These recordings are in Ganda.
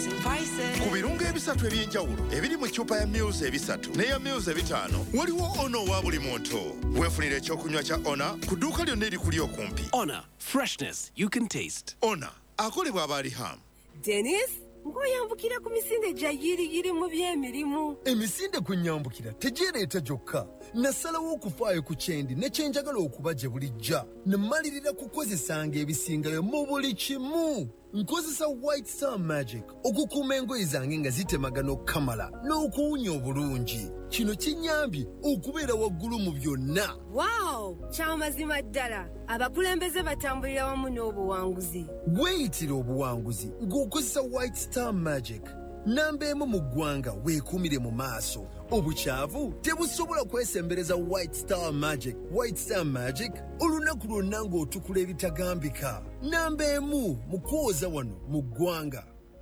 ku birungo ebisatu ebyenjawulo ebiri mu ccupa ya Mills ebisatu n'eya Mills ebitaano waliwo ono wa buli muntu. Weefunira ekyokunywa kya Ona ku dduuka lyonna erikuli okumpi. Ona, freshness you can taste. Ona akolebwa Abaliham. Dennis, ngoyambukira ku misinde gya yiri mu by'emirimu. Emisinde kunyambukira tegireeta gyokka. Nasalawo okufaayo ku kyendi ne kyenjagala okuba gye bulijja. Namalirira kukozesanga ebisingayo mu buli kimu. Nkozesa White Star Magic okukuuma engoye zange nga zitemagana okukamala n'okuwunya obulungi. Kino kinyambye okubeera waggulu mu byonna. Wow, kyamazima ddala. Abakulembeze batambulira wamu n'obuwanguzi. Weeyitira obuwanguzi ng'okozesa White Star Magic. Namba emu mu ggwanga weekuumire mu maaso. Obukyavu tebusobola kwesembereza White Star Magic. White Star Magic olunaku lwonna ng'otukula ebitagambika. Namba emu mu kwoza wano mu ggwanga.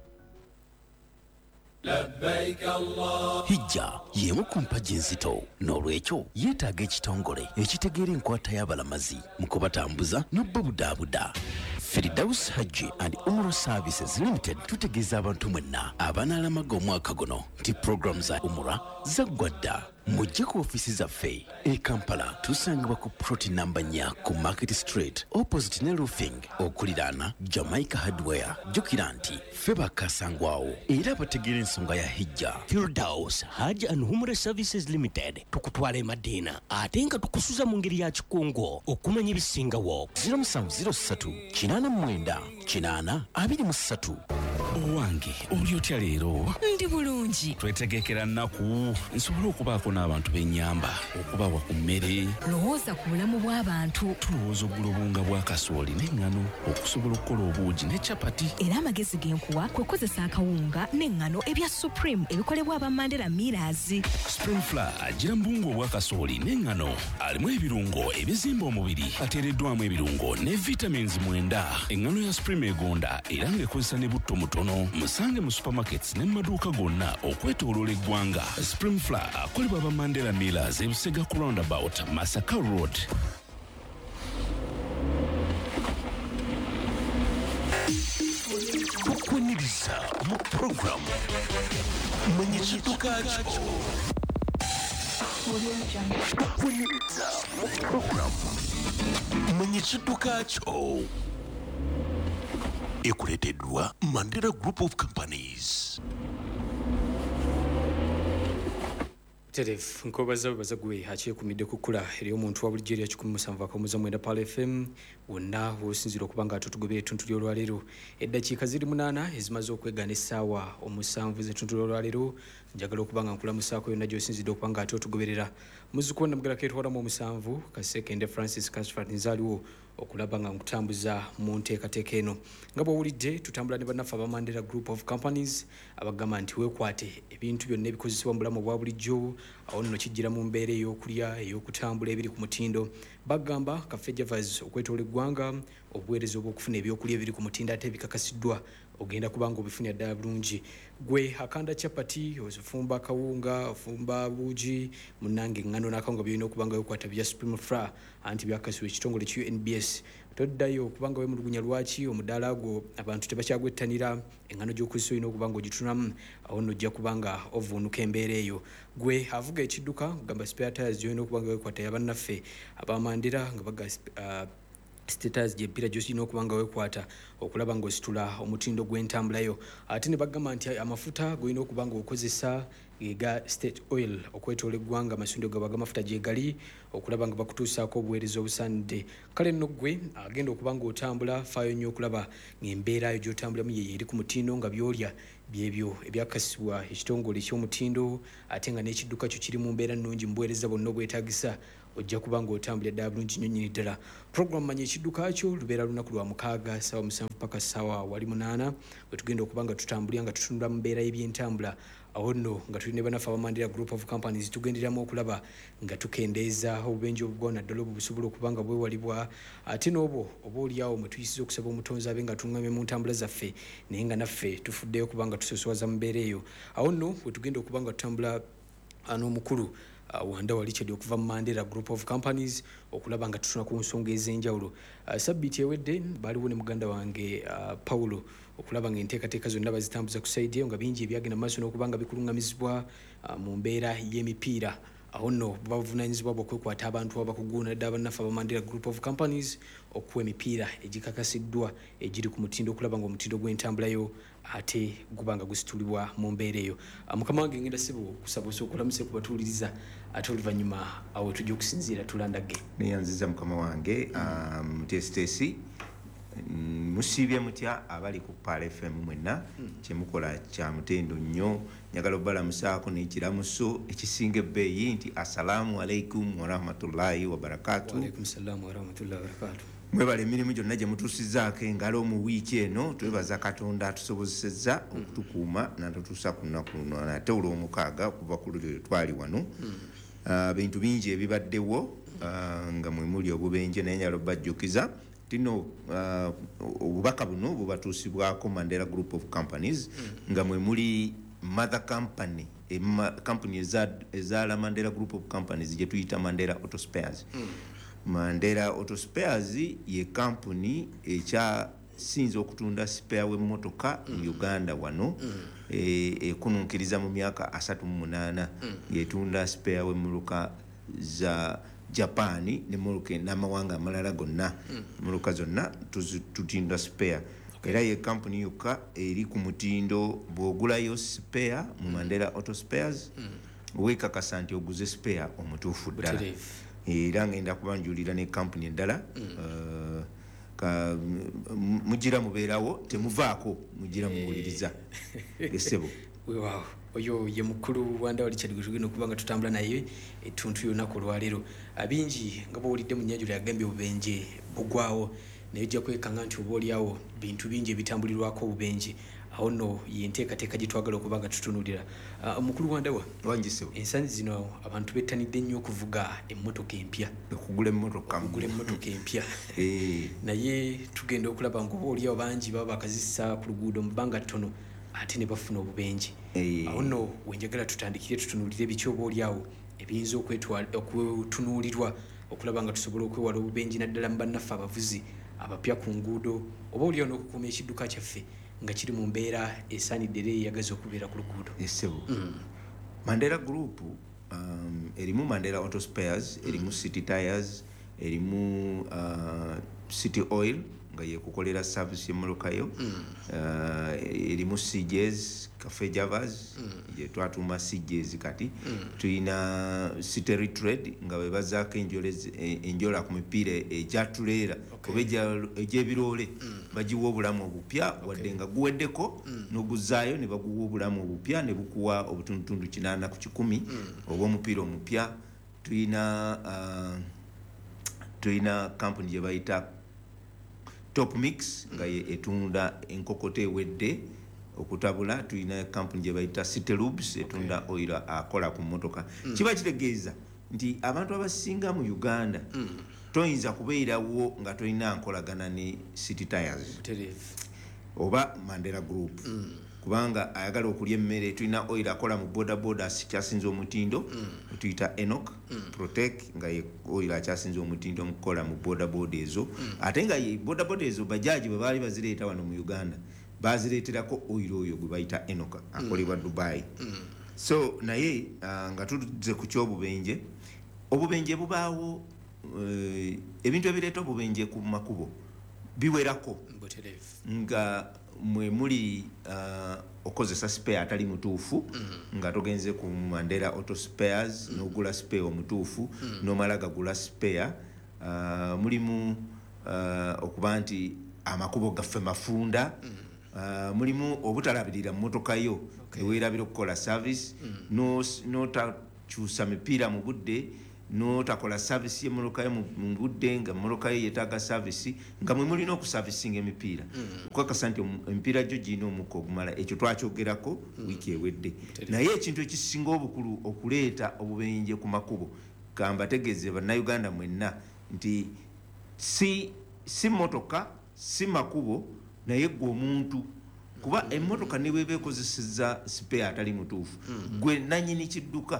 Hijja y'emu ku mpagi enzito n'olwekyo yeetaaga ekitongole ekitegeera enkwata y'abalamazi mu kubatambuza n'obbabudaabuda. Firdaus Hajji and Umrah Services Limited tutegeeza abantu mwenna abanaalamaga omwaka guno nti program za Umrah zaggwa dda. Mujje ku ofisi zaffe e Kampala tusangibwa ku ploti namba 4 ku Market Street opposite ne roofing okuliraana Jamaica Hardware. Jjukira nti ffe bakasangwawo era bategeera ensonga ya hijja. Firdaus Hajji and Umrah Services Limited tukutwala e Madina ate nga tukusuza mu ngeri ya kikungo okumanya ebisingawo. 0703 89 823. Owange oli otya leero? Ndi bulungi. Twetegekera nnaku nsobola okubaako n'abantu b'ennyamba okubawa ku mmere. Lowooza ku bulamu bw'abantu. Tulowooza oggula obunga bwa kasooli n'eŋŋano okusobola okukola obuugi ne capati. Era amagezi g'enkuwa kwe kozesa akawunga n'eŋŋano ebya Supreme ebikolebwa aba Mandela Millers. Spring Flour agira mbungu obwa kasooli n'eŋŋano alimu ebirungo ebizimba omubiri ateereddwamu ebirungo ne vitamins 9. Eŋŋano ya Supreme egonda era ng'ekozesa ne butto mutono. Musange mu supermarkets ne maduuka gonna okwetooloola eggwanga. Spring Flour akolebwa aba Mandela Millers e Busega ku roundabout Masaka Road. Tukwaniriza mu program mwenye kidduka kyo. Tukwaniriza mu program mwenye kidduka kyo. Ekuleteddwa Mandela Group of Companies. Teref nkobaza bazagwe akyekuumidde kukula eri omuntu wa bulijjo eri 107.9 Pal FM wonna w'osinzira okuba nga tutugobera ettuntu ly'olwaleero. Eddakiika ziri 8 ezimaze okwegaana essaawa 7 z'ettuntu ly'olwaleero. Njagala okuba nga nkulamusaako yonna gy'osinzidde okuba nga ate otugoberera. Muzzukulu Namugala keetwalamu 7 Kasekende Francis Kasfat Nzaaliwo okulaba nga nkutambuza mu nteekateeka eno. Nga bw'owulidde tutambula ne bannaffe aba Mandela Group of Companies abagamba nti weekwate ebintu byonna ebikozesebwa mu bulamu obwa bulijjo awo nno kijjira mu mbeera ey'okulya ey'okutambula ebiri ku mutindo. Bagamba Cafe Javas okwetoola eggwanga obuweereza obw'okufuna ebyokulya ebiri ku mutindo ate ebikakasiddwa ogenda kubanga obifunira ddala bulungi. Gwe akanda chapati ozifumba kawunga ofumba buugi munnange eŋŋano n'akawunga byolina okuba nga weekwata bya Supreme Flour anti byakasiwa ekitongole ki UNBS. Toddayo okubanga wemulugunya lwaki omudaala gwo abantu tebakyagwettanira eŋŋano gy'okozesa olina okuba nga ogitunamu awo nno ojja kubanga ovuunuka embeera eyo. Gwe avuga ekidduka gamba spare tires gyolina okuba nga weekwata yabannaffe abamandira nga baga status gy'ebbira gy'olina okuba nga weekwata okulaba ng'ositula omutindo gw'entambulayo. Ate ne bagamba nti amafuta g'olina okuba nga okozesa ga state oil okwetoola eggwanga amasundiro gaba g'amafuta gye gali okulaba nga bakutuusaako obuweereza obusaanidde. Kale nno ggwe agenda okuba ng'otambula faayo nnyo okulaba ng'embeerayo gy'otambulamu ye eri ku mutindo nga by'olya byebyo ebyakasibwa ekitongole ky'omutindo ate nga n'ekidduka kyo kiri mu mbeera nnungi mu buweereza bonna obwetaagisa ojja kuba ng'otambulira ddala bulungi nnyo nnyini ddala. Program manya ekidduka kyo lubeera lunaku lwa 6 ssaawa 7 paka ssaawa 8 we tugenda okuba nga tutambulira nga tutunula mu mbeera y'ebyentambula awo nno nga tuli ne bannaffe aba Mandela Group of Companies tugenderamu okulaba nga tukendeeza obubenje obugwa naddala obwo busobola okuba nga bwewalibwa ate n'obwo oba oliawo mwe tuyisiza okusaba omutonzi abe nga tuŋŋamye mu ntambula zaffe naye nga naffe tufuddeyo okuba nga tusosowaza mu mbeera eyo. Awo nno we tugenda okuba nga tutambula n'omukulu Wanda Richard okuva mu Mandela Group of Companies okulaba nga tutuna ku nsonga ez'enjawulo. Sabbiiti ewedde baaliwo ne muganda wange Paulo okulaba ng'enteekateeka zonna bazitambuza ku sayidi eyo nga bingi ebyagenda maaso n'okuba nga bikulungamizibwa mu mbeera y'emipiira. Awo nno bavunaanyizibwa bw'okwekwata abantu abakugu naddala bannaffe aba Mandela Group of Companies okuwa emipiira egikakasiddwa egiri ku mutindo okulaba ng'omutindo gw'entambulayo ate guba nga gusitulibwa mu mbeera eyo. Mukama wange ngenda ssebo kusaba okulamuse ku batuuliriza ate oluvannyuma awo tujja okusinziira tulandage. Neyanziza mukama wange Mutesitesi musiibye mutya abali ku Pala FM mwenna kyemukola kya mutendo nnyo. Njagala obbalamusaako n'ekiramuso ekisinga ebbeeyi nti assalamu alaikum warahmatullahi wabarakatuh. Waalaikum salaam warahmatullahi wabarakatuh. Mwebale emirimu gyonna gye mutuusizzaako engalo mu wiiki eno. Twebaza Katonda atusobozesezza okutukuuma n'atutuusa ku nnaku luno ate olw'omukaaga okuva ku lulyo twali wano. Bintu bingi ebibaddewo nga mwe muli obubenje naye njagala obbajjukiza tino obubaka buno bubatuusibwako Mandela Group of Companies nga mwe muli mother company company ezaala Mandela Group of Companies gye tuyita Mandela Auto Spares. Mandela Auto Spares ye company ekyasinze okutunda spare w'emmotoka mu Uganda wano ekununkiriza mu myaka 38 ng'etunda spare w'emmotoka za Japani ne Morocco n'amawanga amalala gonna Morocco zonna tutinda spare. Era ye company yokka eri ku mutindo bw'ogulayo spare mu Mandela Auto Spares weekakasa nti oguze spare omutuufu ddala. Era ngenda kubanjulira ne company endala mugira mubeerawo temuvaako mugira muwuliriza esebo. Wow. Oyo ye mukulu wanda wali kyadigushugino kubanga tutambula naye etuntu yonako lwalero abingi nga bawulidde mu nyanjula yagambye obubenje bugwawo naye jja kwekanga nti oba oliawo bintu bingi ebitambulirwako obubenje. Awo nno yenteekateeka gye twagala okuba nga tutunuulira. Mukulu wandawa wangisewo ensangi zino abantu bettanidde nnyo okuvuga emmotoka empya okugula emmotoka empya naye tugenda okulaba ngaoba oliawo bangi baba bakazisa ku luguudo mu bbanga ttono ate ne bafuna obubenje. Awo nno wenjagala tutandikire tutunuulire ebiki oba oliawo ebiyinza okutunuulirwa okulaba nga tusobola okwewala obubenje naddala mu bannaffe abavuzi abapya ku nguudo oba oliawo n'okukuuma ekidduka kyaffe nga kiri mu mbeera esaanidde era eyagaza okubeera ku luguudo. Esebo Mandela Group erimu Mandela Auto Spares, erimu City Tires, erimu City Oil nga yekukolera service y'emmoloka yo, erimu CJs, Cafe Javas ye twatuma CJs kati tuyina City Trade nga bebazaako enjola ku mipiira egyatuleera oba egy'ebiroole bagiwa obulamu obupya wadde nga guweddeko n'oguzaayo ne baguwa obulamu obupya ne bukuwa obutundutundu 8 ku 100 oba omupiira omupya. Tuyina company gye bayita Top Mix nga etunda enkokoto ewedde okutabula. Tuyina company gye bayita City Lubes etunda oil akola ku mmotoka. Kiba kitegeeza nti abantu abasinga mu Uganda toyinza kubeerawo nga tolina nkolagana ne City Tires oba Mandela Group kubanga ayagala okulya emmere. Tulina oil akola mu boda kyasinze omutindo tuyita Enoch Protect nga ye oil akyasinze omutindo mukola mu boda ezo ate nga ye boda ezo bajaji bwe baali bazireeta wano mu Uganda bazireeterako oil oyo gwe bayita Enoch akolebwa Dubai. So naye nga tutuze ku ky'obubenje, obubenje bubaawo ebintu ebireeta obubenje ku makubo biwerako nga mwe muli okozesa spare atali mutuufu nga togenze ku Mandela Auto Spares n'ogula spare omutuufu n'omala gagula spare. Mulimu okuba nti amakubo gaffe mafunda, mulimu obutalabirira mmotoka yo eweerabira okukola service n'otakyusa mipiira mu budde n'otakola service y'emmoloka yo mu budde nga mmoloka yo yeetaaga service nga mwe mulina okusavisinga emipiira okukakasa nti emipiira gyo girina omukka ogumala. Ekyo twakyogerako wiiki ewedde. Naye ekintu ekisinga obukulu okuleeta obubenje ku makubo kambategeeze bannayuganda mwenna nti si mmotoka si makubo naye gwe omuntu kuba emmotoka ne bweba ekozesezza spare atali mutuufu gwe nannyini kidduka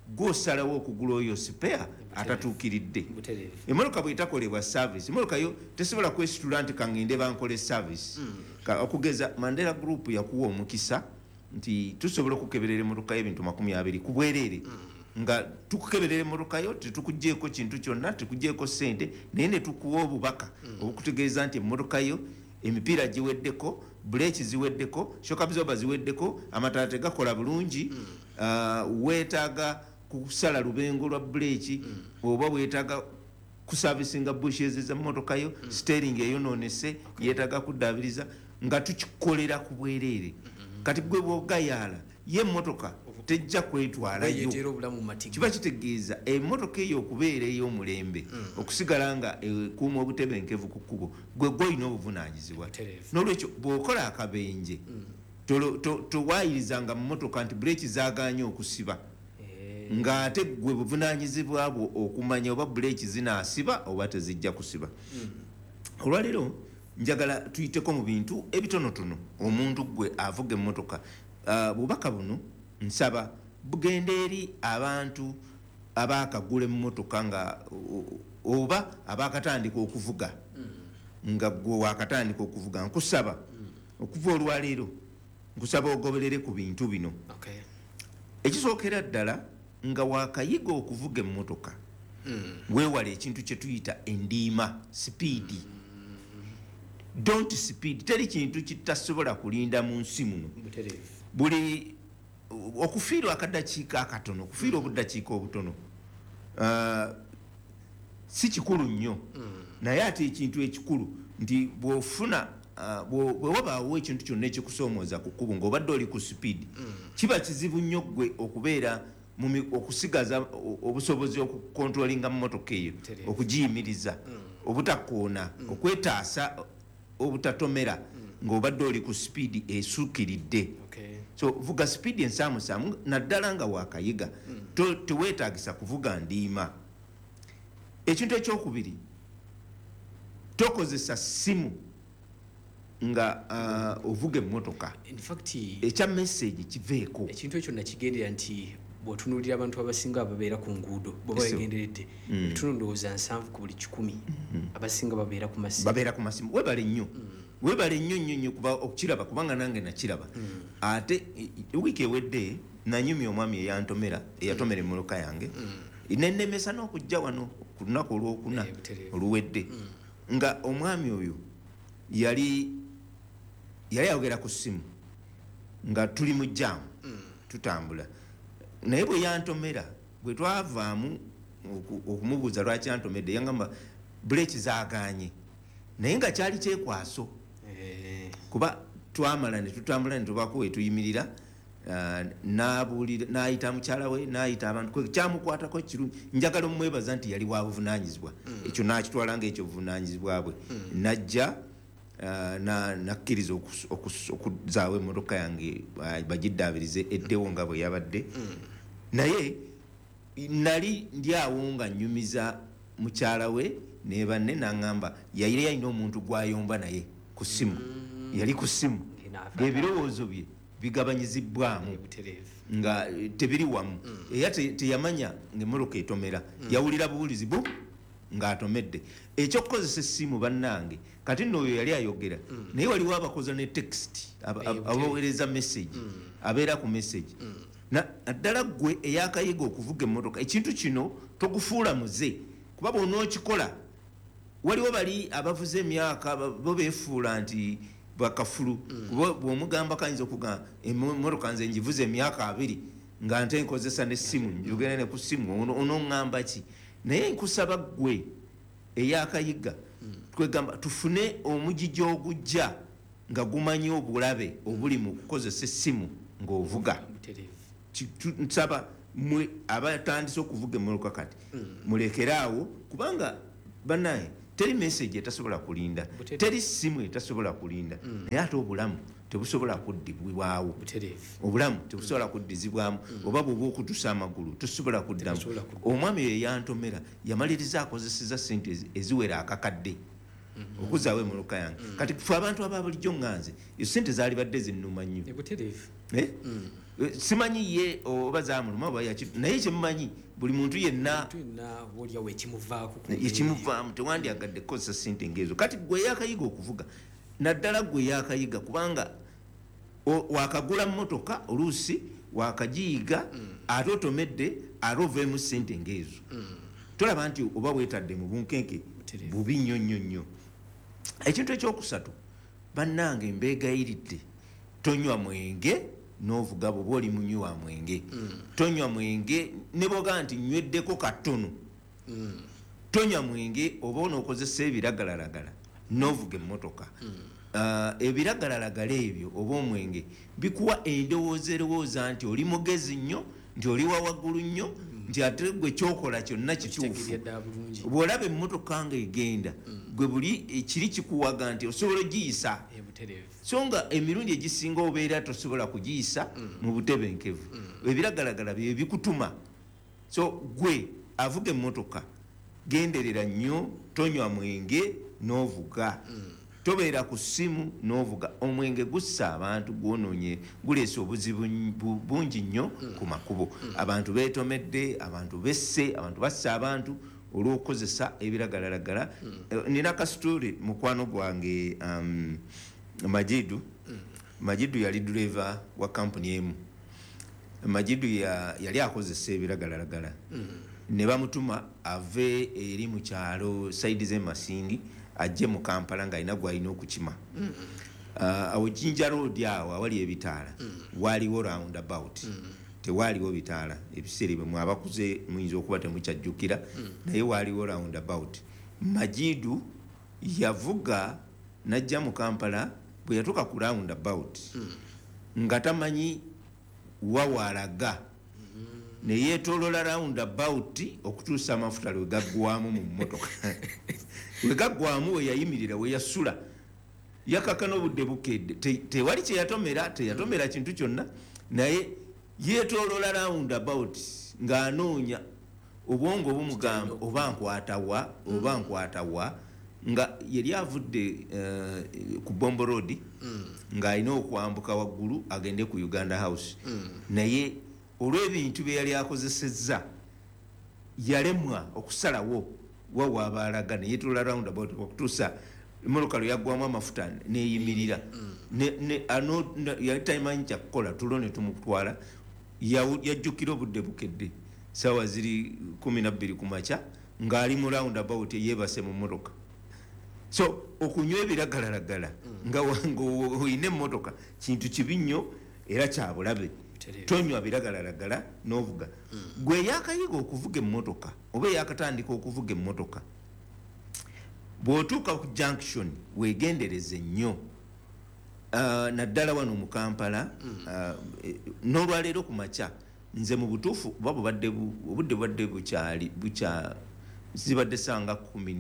gw'osalawo okugula oyo spare atatuukiridde. Emmotoka bw'etakolebwa service, emmotoka yo tesobola kwesitula nti kangende bankole service. Okugeza Mandela Group yakuwa omukisa nti tusobola okukeberera emmotoka y'ebintu 20 ku bwereere. Nga tukukeberera emmotoka yo tetukugjeeko kintu kyonna, tekugjeeko ssente, naye ne tukuwa obubaka obukutegeeza nti emmotoka yo emipiira giweddeko, buleeki ziweddeko, shock absorber ziweddeko, amataala tegakola bulungi, weetaaga kusala lubengo lwa buleeki, oba weetaaga kusavisinga bushes za mmotoka yo, steering eyonoonese, yeetaaga kuddaabiriza, nga tukikolera ku bwereere. Kati gwe bw'ogayaala ye emmotoka tejja kwetwalayo. Kiba kitegeeza emmotoka eyo okubeera ey'omulembe, okusigala nga ekuuma obutebenkevu ku kkubo, gwe gw'olina obuvunaanyizibwa. N'olwekyo bw'okola akabenje towaayirizanga mu mmotoka nti buleeki zaagaanye okusiba, ng'ate gwe buvunaanyizibwa bwo okumanya oba buleeki zinaasiba oba tezijja kusiba. Olwaleero njagala tuyiteko mu bintu ebitonotono omuntu gwe avuga emmotoka. Bubaka buno nsaba bugenda eri abantu abaakagula emmotoka nga oba abaakatandika okuvuga nga gwe waakatandika okuvuga. Nkusaba okuva olwaleero nkusaba ogoberere ku bintu bino. Ekisookera ddala nga waakayiga okuvuga emmotoka weewale ekintu kye tuyita endiima, speed. Don't speed. Teri kintu kitasobola kulinda mu nsi muno. Buli okufiirwa akaddakiika akatono, okufiirwa obuddakiika obutono si kikulu nnyo, naye ate ekintu ekikulu nti bw'ofuna bwe wabaawo ekintu kyonna ekikusoomooza ku kkubo ng'obadde oli ku speed, kiba kizibu nnyo ggwe okubeera okusigaza obusobozi okukontrolinga mmotoka eyo, okugiyimiriza, obutakoona, okwetaasa obutatomera ng'obadde oli ku speed esuukiridde. So vuga speed ensaamusaamu naddala nga waakayiga, teweetaagisa kuvuga ndiima. Ekintu ekyokubiri, tokozesa ssimu nga ovuga emmotoka. Ekya message kiveeko. Ekintu ekyo nakigendera nti bw'otunuulira abantu abasinga ababeera ku nguudo bwe bagenderedde ebitundu ndowooza 7 ku buli 100 abasinga babeera ku masimu. Webale nnyo. Webale nnyo kuba okukiraba kubanga nange nakiraba. Ate wiiki ewedde nanyumya omwami eyatomera emmotoka yange, nennemesa n'okujja wano ku lunaku olwokuna oluwedde, nga omwami oyo yali ayogera ku ssimu nga tuli mu jaamu tutambula, naye bwe yantomera bwe twavaamu okumubuuza lwaki yantomedde yangamba buleeki zaagaanye, naye nga kyali kyekwaso kuba twamala ne tutambula ne tubaako wetuyimirira, n'ayita mukyala we, n'ayita abantu, kyamukwatako kirungi. Njagala omwebaza nti yali wa buvunaanyizibwa, ekyo n'akitwala ng'ekyo buvunaanyizibwa bwe. Najja nakkiriza okuzaawo emmotoka yange bagiddaabirize eddewo nga bwe yabadde, naye nali ndi awo nga nnyumiza mukyala we ne banne, n'aŋŋamba yali alina omuntu gw'ayomba naye ku ssimu, yali ku ssimu ng'ebirowoozo bye bigabanyizibwamu nga tebiri wamu, era teyamanya ng'emmotoka etomera, yawulira buwulizi bu ng'atomedde. Ekyokukozesa essimu bannange, kati nno oyo yali ayogera, naye waliwo abakoza ne text abaweereza message, abeera ku message. Naddala ggwe eyakayiga okuvuga emmotoka, ekintu kino togufuula muze, kuba bw'onookikola waliwo bali abavuze emyaka bo beefuula nti bakafulu, kuba bw'omugamba kayinza okugamba emmotoka nze ngivuze emyaka 2 nga nte nkozesa n'essimu, njogera ne ku ssimu, onoŋŋamba ki? Naye nkusaba ggwe eyakayiga twegamba tufune omugigi ogujja nga gumanyi obulabe obuli mu kukozesa essimu ng'ovuga. Nsaba mwe abatandise okuvuga emmotoka kati mulekeraawo, kubanga bannaye teri message etasobola kulinda, teri ssimu etasobola kulinda, naye ate obulamu tebusobola kuddibwawo. Obulamu tebusobola kuddizibwamu, oba bw'oba okutusa amagulu tosobola kuddamu. Omwami oyo eyantomera yamaliriza akozeseza ssente eziwera akakadde okuzaawo emmotoka yange. Kati fe abantu aba bulijjo ŋŋanze, ezo ssente zaali badde zinnuma nnyo, simanyi ye oba zamuluma oba naye kyemumanyi buli muntu yenna ekimuvaamu tewandyagadde kukozesa sente ngeezo. Kati gwe yakayiga okuvuga naddala gwe yakayiga kubanga wakagula motoka oluusi wakagiyiga ate otomedde ate oveemu sente ngeezo. Tolaba nti oba weetadde mu bunkenke bubi nnyo nnyo nnyo. Ekintu ekyokusatu bannange mbeegayiridde tonywa mwenge n'ovuga bwoba oli munywi wa mwenge. Tonywa mwenge ne boga nti nnyweddeko katono. Tonywa mwenge oba onookozesa ebiragalalagala n'ovuga emmotoka. Ebiragalalagala ebyo oba omwenge bikuwa endowooza erowooza nti oli mugezi nnyo, nti oli wa waggulu nnyo, nti ate gwe kyokola kyonna kituufu. Bw'olaba emmotoka nga egenda gwe buli kiri kikuwaga nti osobola ogiyisa. So nga emirundi egisinga obeera tosobola kugiyisa mu butebenkevu. Ebiragalagala bye bikutuma. So gwe avuga emmotoka genderera nnyo, tonywa mwenge n'ovuga. Tobeera ku ssimu n'ovuga. Omwenge gussa abantu, gwonoonye, guleese obuzibu bungi nnyo ku makubo. Abantu beetomedde, abantu besse, abantu bassa abantu olw'okukozesa ebiragalalagala. Nina kasitule mukwano gwange Majidu yali driver wa kampuni emu. Majidu yali akozesa ebiragalalagala. Ne bamutuma ave eri mu kyalo saidi z'Emasindi ajje mu Kampala ng'alina gw'alina okukima. Awo Jinja Road awo awali ebitaala waaliwo roundabout. Tewaaliwo bitaala. Ebiseera bye mwabakuze muyinza okuba temukyajjukira naye waaliwo roundabout. Majidu yavuga n'ajja mu Kampala. Bwe yatuuka ku roundabout nga tamanyi wawalaga ne yeetoolola roundabout okutuusa amafuta lwe gaggwamu mu mmotoka. We gaggwamu we yayimirira we yasula yakakana obudde bukedde tewali teyatomera kintu kyonna naye yeetoolola roundabout ng'anoonya obwongo bumugamba oba nkwatawa nga yali avudde ku Bombo Road ng'alina okwambuka waggulu agende ku Uganda House. Naye olw'ebintu bye yali akozesezza yalemwa okusalawo wawaabalaga ne yeetoolola roundabout okutuusa emmotoka lwe yaggwamu amafuta neeyimirira. Yali tayimanyi kyakukola tulo ne tumutwala. Yajjukira obudde bukedde ssaawa ziri 12 ku makya ng'ali mu roundabout yeebase mu mmotoka. So okunywa ebiragalalagala nga oyina emmotoka kintu kibi nnyo era kya bulabe. Tonywa biragalalagala n'ovuga. Gwe yakayiga okuvuga emmotoka oba yakatandika okuvuga emmotoka, bw'otuuka ku junction weegendereze nnyo. Naddala wano mu Kampala n'olwaleero ku makya nze mu butuufu oba obudde bwadde bukya zibadde sanga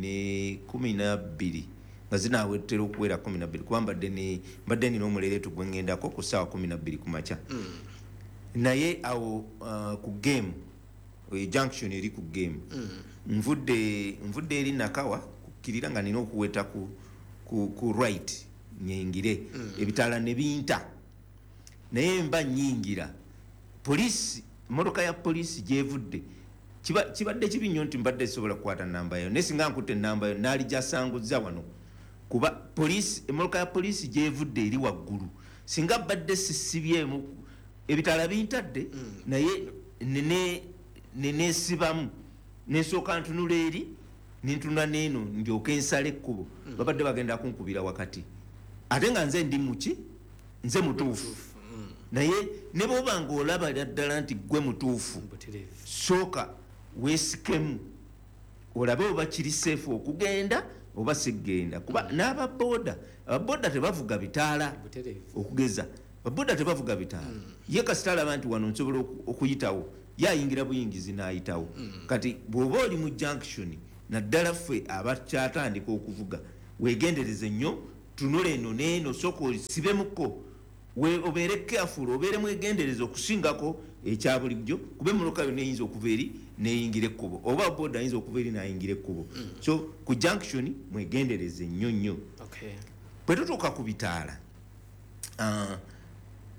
12 nga zinaawetera okuwera 12 kuba mbadde nina omuleeretu gwe ngendako ku ssaawa 12 ku makya. Naye awo ku game junction eri ku game nvudde eri Nakawa kukkirira nga nina okuweta ku right nyingire ebitaala ne binta naye mba nyingira poliisi emmotoka ya poliisi gyevudde kibadde kibi nnyo nti mbadde sobola kukwata namba yayo naye singa nkutte namba yayo naali gyasanguzza wano kuba poliisi emmotoka ya poliisi gyevudde eri waggulu singa badde sisibyemu ebitaala bintadde naye neneesibamu nensooka ntunula eri nintuna neeno ndyoke nsala ekkubo babadde bagenda kunkubira wakati ate nga nze ndi muki nze mutuufu naye ne bwoba ng'olaba ddala nti gwe mutuufu sooka weesikemu olabe oba kiri seefu okugenda oba sigenda kuba n'ababooda tebavuga bitaala okugeza ababooda tebavuga bitaala ye kasita alaba nti wano nsobola okuyitawo yayingira buyingizi n'ayitawo kati bw'oba oli mu junction naddala ffe abakyatandika okuvuga weegendereze nnyo tunula eno neeno sooka osibemuko obeere careful obeere mwegendereza okusingako ekya bulijjo kuba emmotoka yonna eyinza okuva eri neyingira ekkubo oba booda ayinza okuva eri nayingira ekkubo so ku junction mwegendereze nnyo nnyo bwe tutuuka ku bitaala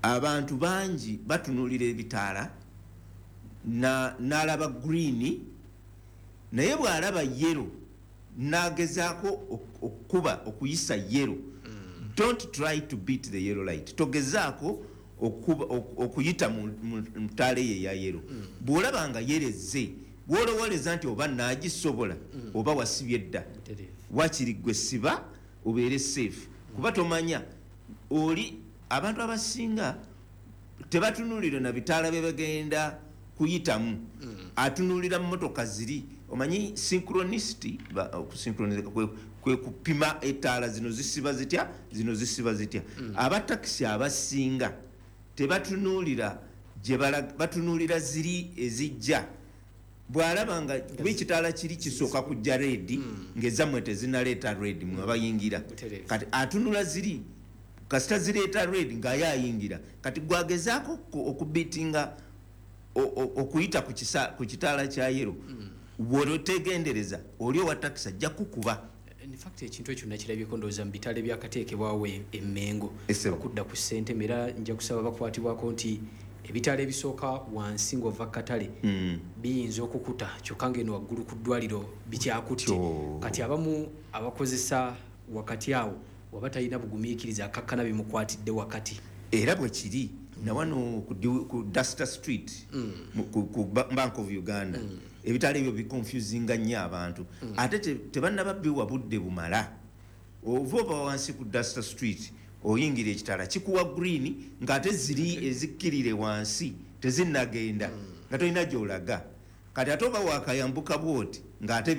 abantu bangi batunulira ebitaala n'alaba green naye bw'alaba yellow n'agezaako okuyisa yellow. Don't try to beat the yellow light. Togezaako okuyita mu ttaala eyo eya yellow. Bw'olaba nga yereze bw'olowoleza nti oba naagisobola oba wasibye dda wakiri gwe siba obeere safe kuba tomanya oli abantu abasinga tebatunulira na bitaala bye bagenda kuyitamu atunulira mmotoka ziri omanyi synchronicity kwe kupima etaala zino zisiba zitya abatakisi abasinga tebatunulira batunulira ziri ezijja bw'alaba nga ekitaala kiri kisooka kujja red ng'ezammwe tezinaleeta red mwe abayingira kati atunula ziri kasita zireeta red ng'aye ayingira kati gwagezaako okubitinga okuyita ku kitaala kya yero bw'otegendereza oli owa takisi ajja kukuba. In fact ekintu ekyo nakirabyeko ndowooza mu bitaala byakateekebwawo emmengo okudda ku ssenteme era nja kusaba bakwatibwako nti ebitaala ebisooka wansi ng'ova katale biyinza okukuta kyokka ng'eno waggulu ku ddwaliro bikyakutte kati abamu abakozesa wakati awo waba talina bugumiikiriza akakkana bimukwatidde wakati era bwe kiri nawano ku Duster Street ku Bank of Uganda ebitaala ebyo biconfusinga nnyo abantu ate tebannaba biwa budde bumala ova oba wansi ku Duster Street oyingira ekitaala kikuwa green ng'ate ziri ezikkirire wansi tezinnagenda nga tolina gy'olaga kati ate oba wakayambuka bwoti ng'ate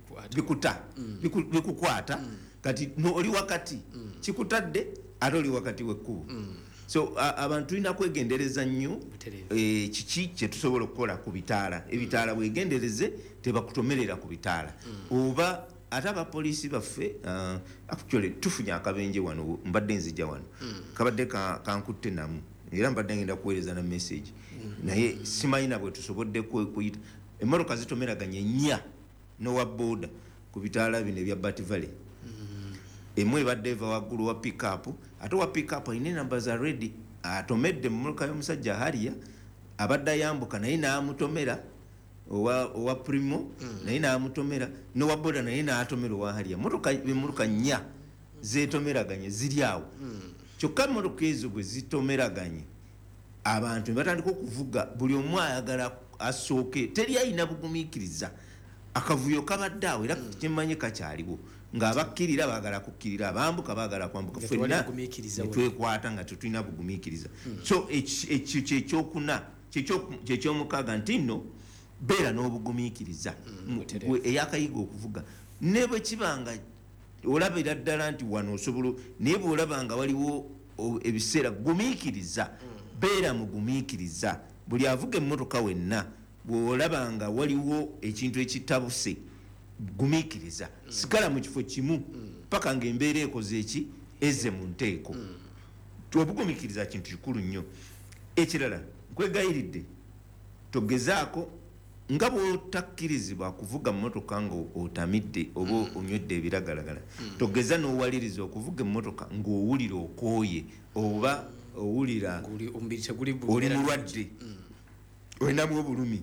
bikukwata kati oli wakati kikutadde ate oli wakati w'ekkubo. So abantu tulina kwegendereza nnyo kiki kye tusobola okukola ku bitaala ebitaala bwegendereze tebakutomerera ku bitaala oba ate abapoliisi baffe actually tufunye akabenje wano mbadde nzija wano kabadde kankutte namu era mbadde ngenda kuweereza na message naye simayina bwe tusobodde kuyita emmotoka zitomeraganye nnya n'owa booda ku bitaala bino ebya Bat Valley emu ebadde eva waggulu wa pickup ate wa pickup alina enamba za red atomedde mu mmoloka y'omusajja haliya abadde ayambuka naye n'amutomera owa primo naye n'amutomera n'owa boda naye n'atomera owa haliya emmotoka nnya zeetomeraganye ziri awo kyokka emmotoka ezo bwe zitomeraganye abantu ne batandika okuvuga buli omu ayagala asooke teri ayina bugumiikiriza akavuyo kabadde awo era kimmanyi kakyaliwo ng'abakkirira baagala kukkirira abambuka baagala kwambuka ffenna netwekwata nga tetulina bugumiikiriza. So ekyo kyekyokuna kyekyomukaaga nti nno beera n'obugumiikiriza eyakayiga okuvuga ne bwe kiba nga olabira ddala nti wano osobola naye bw'olaba nga waliwo ebiseera gumiikiriza beera mugumiikiriza buli avuga emmotoka wenna bw'olaba nga waliwo ekintu ekitabuse gumiikiriza sigala mu kifo kimu paka ng'embeera ekoze eki eze mu nteeko obugumiikiriza kintu kikulu nnyo. Ekirala nkwegayiridde togezaako nga bw'otakkirizibwa kuvuga mmotoka nga otamidde oba onywedde ebiragalagala togeza n'owaliriza okuvuga emmotoka ng'owulira okooye oba owulira oli mulwadde olinamu obulumi.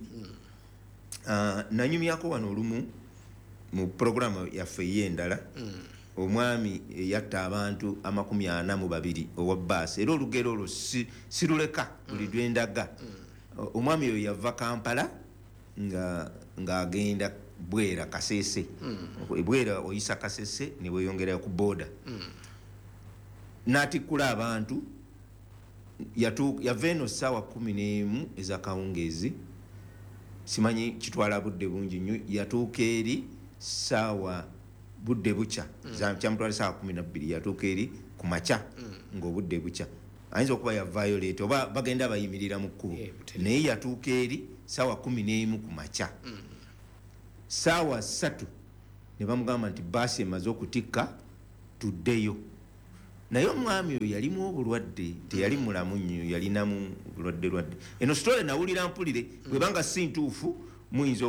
Nanyumyako wano olumu mu programu yaffe ey'endala omwami yatta abantu 42 owa bbaasi era olugero olwo siruleka buli lwendaga. Omwami oyo yava Kampala ng'agenda Bwera Kasese Bwera oyisa Kasese ne weeyongera ku booda n'atikkula abantu yava eno ssaawa 11 ez'akawungeezi simanyi kitwala budde bungi nnyo yatuuka eri ssaawa budde bukya kyamutwala ssaawa 12 yatuuka eri ku makya ng'obudde bukya ayinza okuba yavaayo leeta oba bagenda bayimirira mu kkubo naye yatuuka eri ssaawa 11 ku makya ssaawa 3 ne bamugamba nti baasi emaze okutikka tuddeyo naye omwami oyo yalimu obulwadde teyali mulamu nnyo yalinamu bulwadde eno sitole nawulira mpulire bwebanga si ntuufu muyinza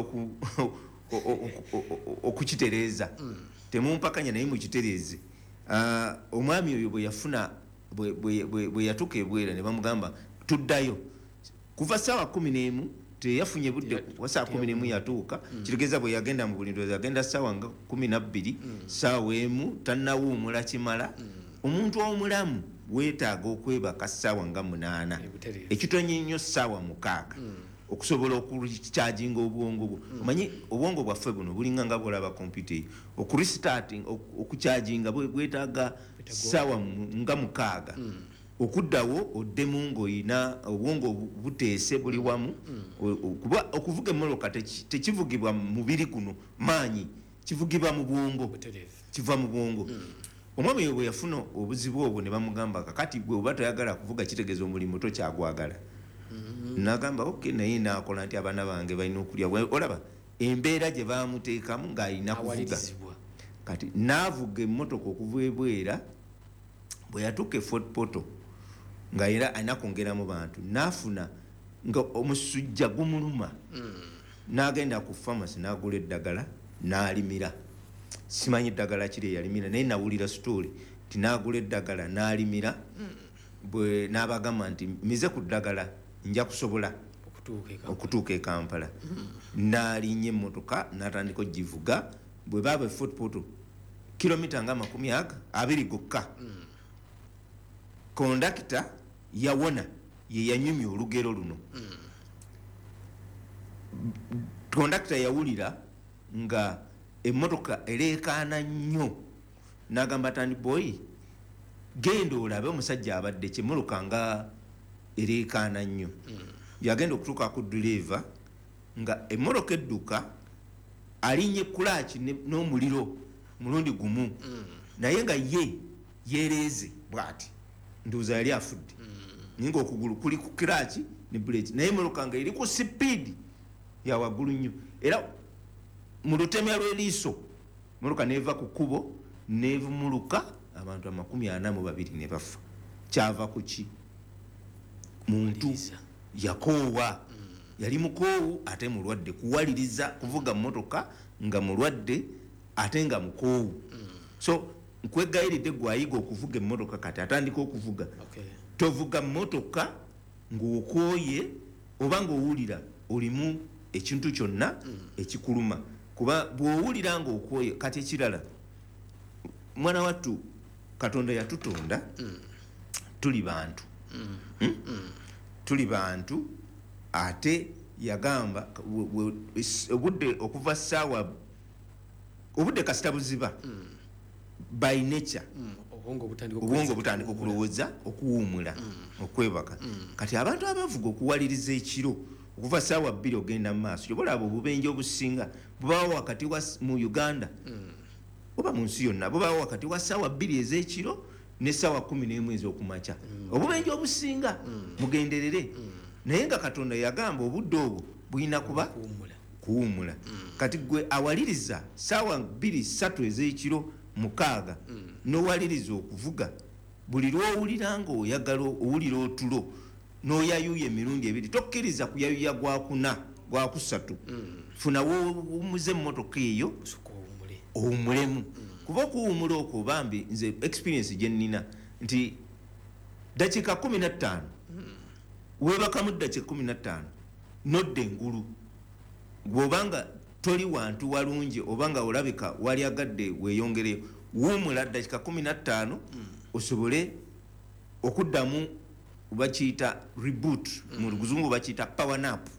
okukitereeza temumpakanya naye mukitereeze. Omwami oyo bwe yafuna bwe yatuuka ebwera ne bamugamba tuddayo kuva ssaawa 11 teyafunye budde wa ssaawa 11 yatuuka kitegeeza bwe yagenda mu bulindo yagenda ssaawa nga 12 ssaawa emu tannawuumula kimala omuntu omulamu weetaaga okwebaka ssaawa nga 8 ekitonye nnyo ssaawa 6 okusobola okukyajinga obwongo bwo omanyi obwongo bwaffe buno bulinga nga bwolaba kompyuta eyo okurestarting okukyajinga bwetaaga ssaawa nga 6 okuddawo oddemu ng'olina obwongo buteese buli wamu kuba okuvuga emmoloka tekivugibwa mu mubiri guno maanyi kivugibwa mu bwongo kiva mu bwongo omwami oyo bwe yafuna obuzibu obwo ne bamugamba kakati gwe oba toyagala kuvuga kitegeeza omulimu tokyagwagala nagamba ok naye nakola nti abaana bange balina okulya olaba embeera gye bamuteekamu ng'alina kuvuga kati naavuga emmotoka okuva ebwera bwe yatuuka e Fort Portal nga era alina kwongeramu bantu naafuna nga omusujja gumuluma n'agenda ku pharmacy n'agula eddagala n'alimira simanyi eddagala kiri yalimira naye nawulira story ti n'agula eddagala n'alimira bwe n'abagamba nti mize ku ddagala nja kusobola okutuuka e Kampala n'alinnya emmotoka n'atandika ogivuga bwe baaba e Fort Portal kilomita nga 20 gokka kondakita yawona ye yanyumya olugero luno kondakita yawulira nga emmotoka ereekaana nnyo n'agamba tandi boy genda olabe omusajja abadde kyemmoloka nga ereekaana nnyo yagenda okutuuka ku driver nga emmoloka edduka alinnye kulaaki n'omuliro mulundi gumu naye nga ye yereeze bw'ati nduuza yali afudde naye ngaokugulu kuli ku kiraaki ne buleti naye emmoloka nga eri ku sipiidi ya waggulu nnyo era mu lutemya lw'eriiso emmoloka neeva ku kkubo neevumuluka abantu 42 ne bafa kyava ku ki muntu yakoowa yali mukoowu ate mulwadde kuwaliriza kuvuga mmotoka nga mulwadde ate nga mukoowu so nkwegayiridde gwayiga okuvuga emmotoka kati atandika okuvuga tovuga mmotoka ng'okooye oba ng'owulira olimu ekintu kyonna ekikuluma kuba bw'owulira ng'okooye kati ekirala mwana wattu Katonda yatutonda tuli bantu tuli bantu ate yagamba obudde okuva ssaawa obudde kasita buziba by nature obwongo butandika okulowooza okuwuumula okwebaka kati abantu abavuga okuwaliriza ekiro okuva ssaawa 2 ogenda mu maaso yobolaba obubenje obusinga bubaawo wakati mu Uganda oba mu nsi yonna bubaawo wakati wa ssaawa 2 ez'ekiro ne ssaawa 11 ez'okumakya obubenje obusinga mugenderere naye nga Katonda yagamba obudde obwo bulina kuba kuwuumula kati gwe awaliriza ssaawa 2-3 ez'ekiro 6 n'owaliriza okuvuga buli lw'owulira ng'oyagala owulira otulo n'oyayuuya emirundi 2 tokkiriza kuyayuya gwakusatu funa womuze emmotoka eyo owumulemu kuba okuwumula okwo bambi nze experience gye nnina nti dakiika 15 weebakamu dakiika 15 nodda engulu bw'obanga toli wantu walungi obanga olabika wali agadde weeyongereyo wuumula dakiika 15 osobole okuddamu bakiyita reboot mu luzungu bakiyita power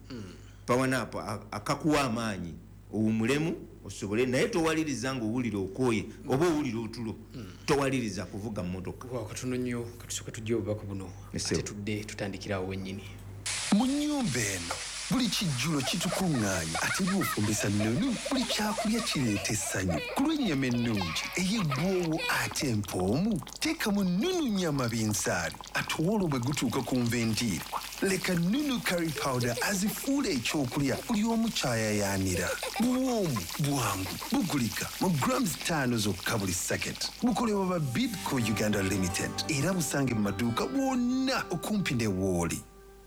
nap akakuwa amaanyi owumulemu osobole naye towaliriza ng'owulira okooye oba owulira otulo towaliriza kuvuga mmotoka katono nnyo katusooka tujja obubaka buno ate tudde tutandikirawo wennyini mu nnyumba eno buli kijjulo kitukuŋŋaanya ate bw'ofumbisa nnonu buli kyakulya kireeta essanyu ku lw'ennyama ennungi ey'eggwoowo ate empoomu teekamu nnunu nnyama binsaali ate olwo bwe gutuuka ku nvendiirwa leka nnunu curry powder azifuula ekyokulya buli omu kyayayaanira buwoomu bwangu bugulika mu grams 5 zokka buli saketi bukolebwa ba Bidco Uganda Limited era busange mu maduuka bwonna okumpi ne wooli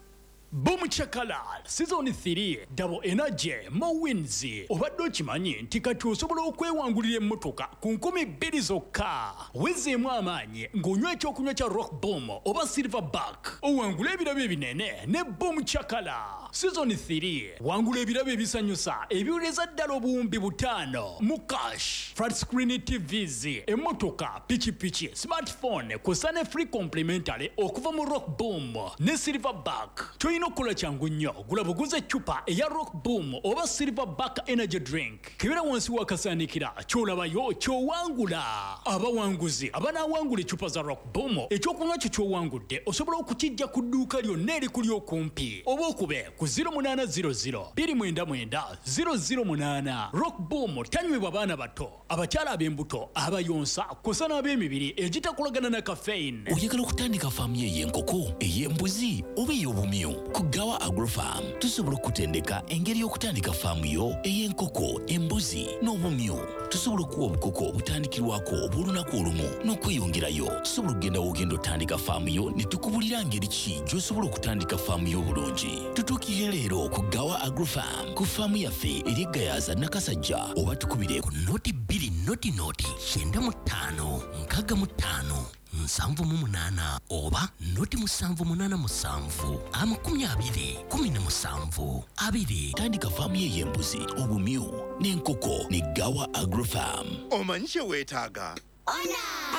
Boom Chakalal Season 3 Double Energy Mo Wins obadde okimanyi nti kati osobola okwewangulira emmotoka ku 2,000 zokka wezeemu amaanyi ng'onywa ekyokunywa kya Rock Boom oba Silverback owangula ebirabo ebinene ne Boom Chakala Season 3 wangula ebirabo ebisanyusa ebiwuleza ddala obuwumbi 5 mu cash flat screen TVs emmotoka pichipichi smartphone kw'ossa ne free complimentary okuva mu Rock Boom ne Silverback toyina okukola kyangu nnyo gula buguze eccupa eya Rock Boom oba Silverback energy drink kebera wansi wakasaanikira kyolabayo kyowangula abawanguzi abanaawangula eccupa za Rock Boom ekyokunywa kyo kyowangudde osobola okukijja ku dduuka lyonna erikuli okumpi oba okube ku 0800 299 008 Rock Boom tanywebwa baana bato abakyala ab'embuto abayonsa kw'ossa n'ab'emibiri egitakolagana na caffeine. Oyagala okutandika faamu ey'enkoko ey'embuzi oba ey'obumyu ku Gawa Agrofarm tusobola okutendeka engeri y'okutandika faamu yo ey'enkoko embuzi n'obumyu tusobola okuwa obukoko obutandikirwako obw'olunaku olumu n'okweyongerayo tusobola okugenda w'ogenda otandika faamu yo ne tukubulira ngeri ki gy'osobola okutandika faamu yo obulungi. Tutuukirire leero ku Gawa Agrofarm ku faamu yaffe eri Gayaza Nakasajja oba tukubire ku noti 2 noti 95 65 7 oba noti 787 20 17 tandika faamu y'embuzi obumyu n'enkoko ne Gawa Agrofarm. Omanyi kye weetaaga?